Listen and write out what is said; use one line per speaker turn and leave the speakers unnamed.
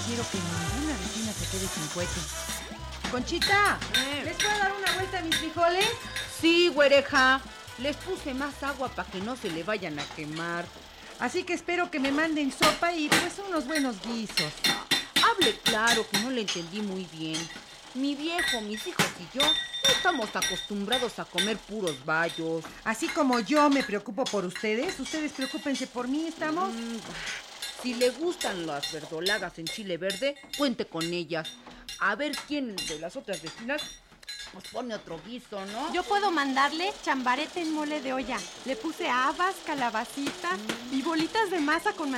quiero que ninguna vecina se quede sin cohete. Conchita, ¿les puedo dar una vuelta a mis frijoles?
Sí, güereja. Les puse más agua para que no se le vayan a quemar.
Así que espero que me manden sopa y pues unos buenos guisos.
Hable claro, que no le entendí muy bien. Mi viejo, mis hijos y yo no estamos acostumbrados a comer puros bayos.
Así como yo me preocupo por ustedes preocúpense por mí, ¿estamos?
Si le gustan las verdolagas en chile verde, cuente con ellas. A ver quién de las otras vecinas pues pone otro guiso, ¿no?
Yo puedo mandarle chambarete en mole de olla. Le puse habas, calabacita y bolitas de masa con